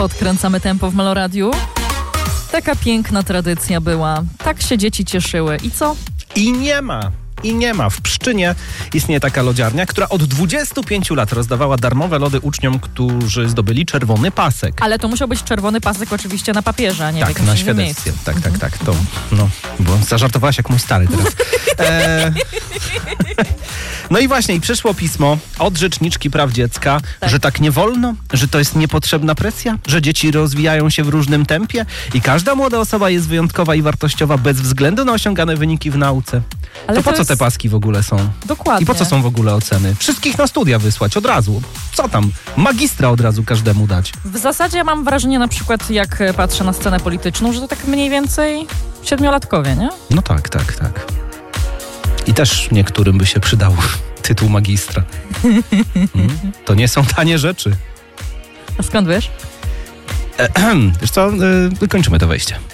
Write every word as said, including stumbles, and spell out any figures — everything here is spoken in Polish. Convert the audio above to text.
Podkręcamy tempo w Meloradiu. Taka piękna tradycja była. Tak się dzieci cieszyły. I co? I nie ma. I nie ma. W Pszczynie istnieje taka lodziarnia, która od dwudziestu pięciu lat rozdawała darmowe lody uczniom, którzy zdobyli czerwony pasek. Ale to musiał być czerwony pasek oczywiście na papierze, a nie tak, w jakimś na innym świadectwie. miejscu. Tak, tak, tak. To, no, bo zażartowałaś jak mój stary teraz. E... No i właśnie, i przyszło pismo od Rzeczniczki Praw Dziecka, tak. że tak nie wolno, że to jest niepotrzebna presja, że dzieci rozwijają się w różnym tempie i każda młoda osoba jest wyjątkowa i wartościowa bez względu na osiągane wyniki w nauce. Ale to po to co jest... te paski w ogóle są? Dokładnie. I po co są w ogóle oceny? Wszystkich na studia wysłać od razu. Co tam? Magistra od razu każdemu dać. W zasadzie mam wrażenie na przykład, jak patrzę na scenę polityczną, że to tak mniej więcej siedmiolatkowie, nie? No tak, tak, tak. I też niektórym by się przydał tytuł magistra. Hmm? To nie są tanie rzeczy. A skąd wiesz? Wiesz co, yy, kończymy to wejście.